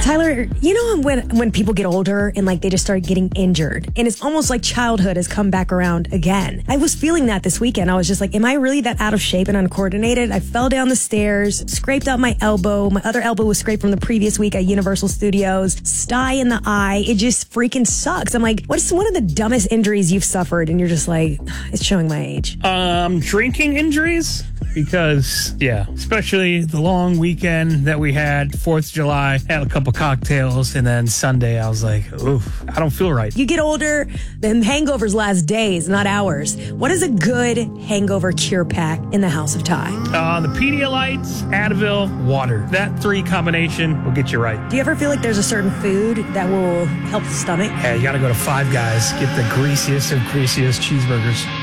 Tyler, you know when people get older and like they just start getting injured and it's almost like childhood has come back around again. I was feeling that this weekend. I was just like, am I really that out of shape and uncoordinated? I fell down the stairs, scraped out my elbow. My other elbow was scraped from the previous week at Universal Studios. Sty in the eye. It just freaking sucks. I'm like, what's one of the dumbest injuries you've suffered? And you're just like, it's showing my age. Drinking injuries. Because, yeah, especially the long weekend that we had, 4th of July, had a couple cocktails, and then Sunday I was like, oof, I don't feel right. You get older, then hangovers last days, not hours. What is a good hangover cure pack in the House of Ty? The Pedialytes, Advil, water. That 3 combination will get you right. Do you ever feel like there's a certain food that will help the stomach? Yeah, you got to go to Five Guys, get the greasiest of greasiest cheeseburgers.